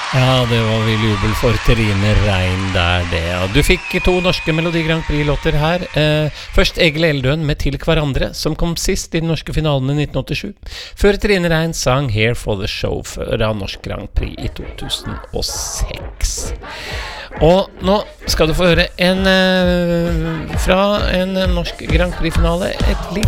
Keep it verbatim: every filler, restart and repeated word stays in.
Ja, det var vill jubel for Trine Rein der det. Og du fikk to norske Melodi Grand Prix-låter her. Eh, først Egil Eldøen med Til hverandre, som kom sist i den norske finalen i nitten åttisju. Før Trine Rein sang Here for the Show fra Norsk Grand Prix i to tusen og seks. Og nå skal du få høre en eh, fra en norsk Grand Prix-finale, et litt